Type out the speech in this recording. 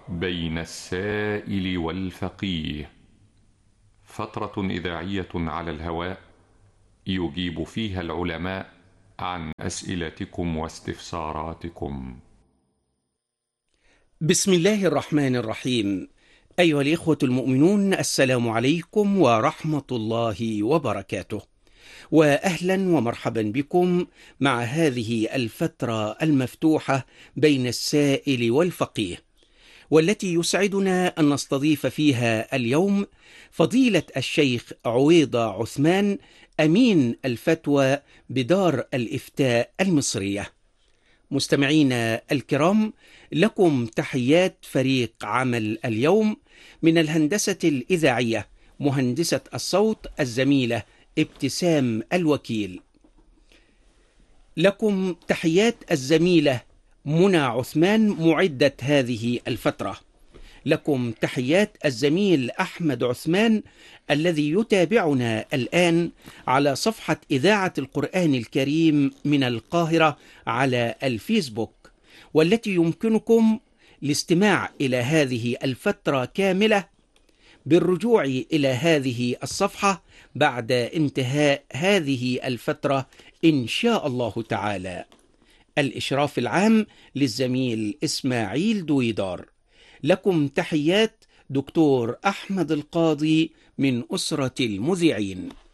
بين السائل والفقيه، فترة إذاعية على الهواء يجيب فيها العلماء عن أسئلتكم واستفساراتكم. بسم الله الرحمن الرحيم. أيها الإخوة المؤمنون، السلام عليكم ورحمة الله وبركاته، وأهلا ومرحبا بكم مع هذه الفترة المفتوحة بين السائل والفقيه، والتي يسعدنا أن نستضيف فيها اليوم فضيلة الشيخ عويضة عثمان، أمين الفتوى بدار الإفتاء المصرية. مستمعينا الكرام، لكم تحيات فريق عمل اليوم من الهندسة الإذاعية، مهندسة الصوت الزميلة ابتسام الوكيل. لكم تحيات الزميلة منى عثمان معدة هذه الفترة. لكم تحيات الزميل أحمد عثمان الذي يتابعنا الآن على صفحة إذاعة القرآن الكريم من القاهرة على الفيسبوك، والتي يمكنكم الاستماع إلى هذه الفترة كاملة بالرجوع إلى هذه الصفحة بعد انتهاء هذه الفترة إن شاء الله تعالى. الإشراف العام للزميل إسماعيل دويدار. لكم تحيات دكتور أحمد القاضي من أسرة المذيعين.